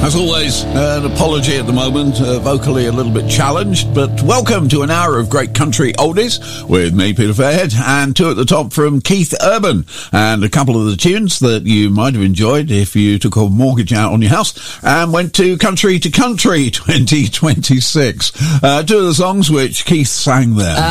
As always, an apology at the moment, vocally a little bit challenged, but welcome to an hour of great country oldies with me, Peter Fairhead, and two at the top from Keith Urban, and a couple of the tunes that you might have enjoyed if you took a mortgage out on your house and went to Country 2026. Two of the songs which Keith sang there.